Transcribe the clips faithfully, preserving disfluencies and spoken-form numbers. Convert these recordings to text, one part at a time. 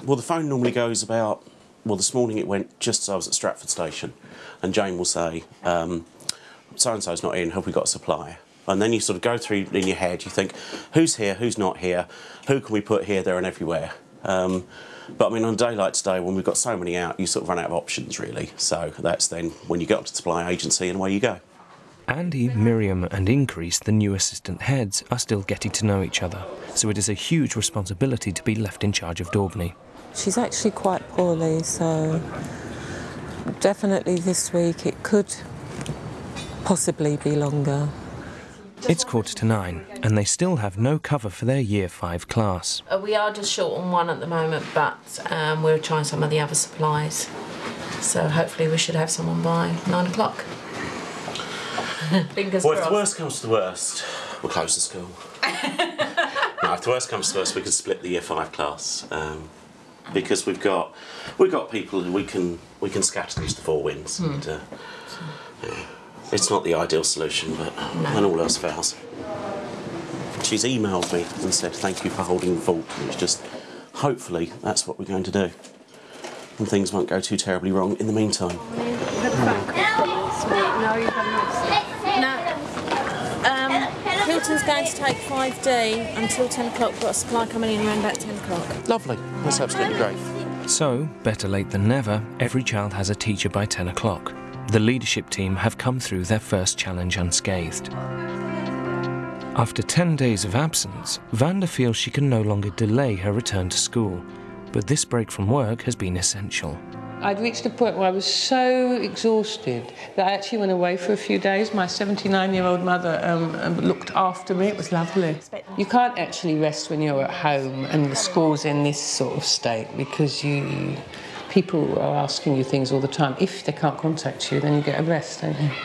Well, the phone normally goes about, well, this morning it went just as I was at Stratford Station, and Jane will say, um, so-and-so's not in, have we got a supplier? And then you sort of go through in your head, you think, who's here, who's not here, who can we put here, there and everywhere? Um, but I mean, on a day like today, when we've got so many out, you sort of run out of options, really. So that's then when you get up to the supply agency and away you go. Andy, Miriam and Increase, the new assistant heads, are still getting to know each other, so it is a huge responsibility to be left in charge of Daubeny. She's actually quite poorly, so definitely this week it could possibly be longer. It's quarter to nine, and they still have no cover for their Year five class. Uh, we are just short on one at the moment, but um, we're trying some of the other supplies. So hopefully we should have someone by nine o'clock. Fingers well, crossed. if the worst comes to the worst, we'll close the school. No, if the worst comes to the worst, we can split the Year five class. Um, because we've got we've got people who we can we can scatter these to four winds. Mm. And, uh, yeah. It's not the ideal solution, but no. When all else fails. She's emailed me and said thank you for holding the fort. And it's just, hopefully, that's what we're going to do. And things won't go too terribly wrong in the meantime. No, you haven't. No. Um, Hilton's going to take five D until ten o'clock. We've got a supply coming in around about ten o'clock. Lovely. That's absolutely great. So, better late than never, every child has a teacher by ten o'clock. The leadership team have come through their first challenge unscathed. After ten days of absence, Vanda feels she can no longer delay her return to school, but this break from work has been essential. I'd reached a point where I was so exhausted that I actually went away for a few days. My seventy-nine-year-old mother um, um, looked after me. It was lovely. You can't actually rest when you're at home and the school's in this sort of state because you... people are asking you things all the time. If they can't contact you, then you get a rest, don't you?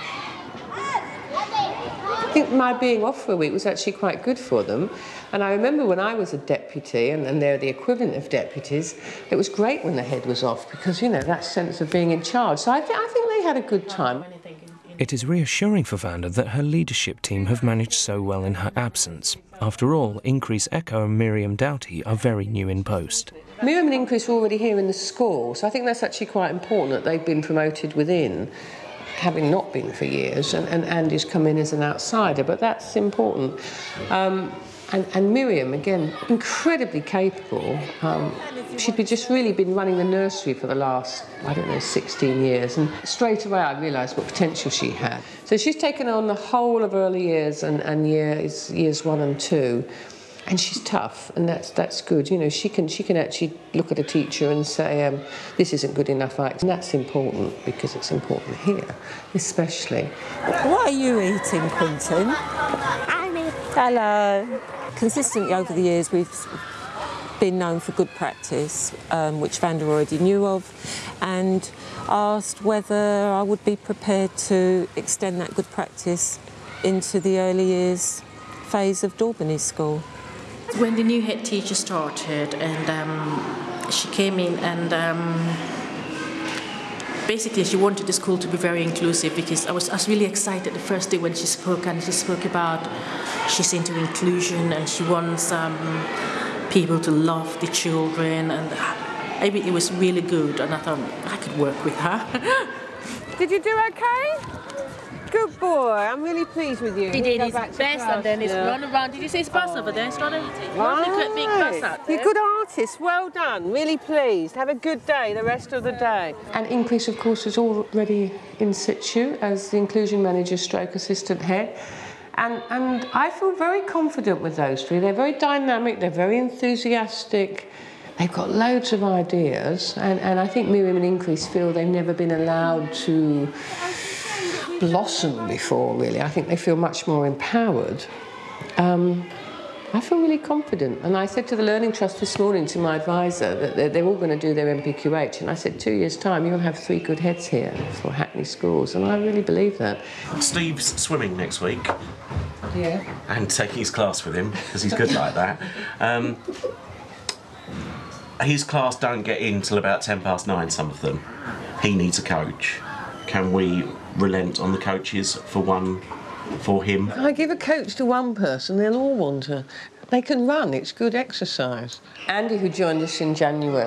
I think my being off for a week was actually quite good for them. And I remember when I was a deputy, and, and they're the equivalent of deputies, it was great when the head was off because, you know, that sense of being in charge. So I, th I think they had a good time. It is reassuring for Vanda that her leadership team have managed so well in her absence. After all, Increase Echo and Miriam Doughty are very new in post. Miriam and Increase were already here in the school, so I think that's actually quite important that they've been promoted within, having not been for years, and, and Andy's come in as an outsider, but that's important. Um, and, and Miriam, again, incredibly capable. Um, she'd be just really been running the nursery for the last, I don't know, sixteen years, and straight away I realised what potential she had. So she's taken on the whole of early years and, and years, years one and two. And she's tough, and that's that's good. You know, she can she can actually look at a teacher and say, um, "This isn't good enough." And that's important because it's important here, especially. What are you eating, Quentin? Hello. Consistently over the years, we've been known for good practice, um, which Vanda already knew of, and asked whether I would be prepared to extend that good practice into the early years phase of Daubeny School. When the new head teacher started, and um, she came in, and um, basically she wanted the school to be very inclusive, because I was, I was really excited the first day when she spoke, and she spoke about she's into inclusion and she wants um, people to love the children, and I mean, it was really good, and I thought I could work with her. Did you do okay? Good boy, I'm really pleased with you. He did his best, and then he's run around. Did you see his bus over there? It's running. Lovely big bus out there. You're a good artist, well done, really pleased. Have a good day the rest of the day. And Increase, of course, is already in situ as the inclusion manager stroke assistant head. And, and I feel very confident with those three. They're very dynamic, they're very enthusiastic. They've got loads of ideas, and, and I think Miriam and Increase feel they've never been allowed to blossom before, really. I think they feel much more empowered. Um, I feel really confident, and I said to the Learning Trust this morning, to my advisor, that they're, they're all going to do their M P Q H, and I said, two years' time, you'll have three good heads here for Hackney schools, and I really believe that. Steve's swimming next week. Yeah. And taking his class with him, because he's good like that. Um, his class don't get in till about ten past nine, some of them. He needs a coach. Can we relent on the coaches for one for him? If I give a coach to one person, they'll all want to. They can run, it's good exercise. Andy, who joined us in January,